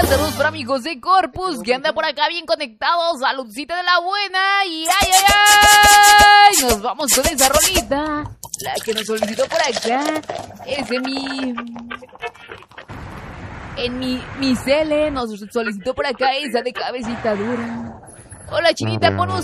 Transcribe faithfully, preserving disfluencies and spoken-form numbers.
Saludos para mi José Corpus, que anda por acá bien conectado. Saludcita de la buena. Y ay, ay, ay. Nos vamos con esa rolita. La que nos solicitó por acá. Es de mi... En mi... Mi Cele nos solicitó por acá esa de cabecita dura. Hola, Chinita, pon un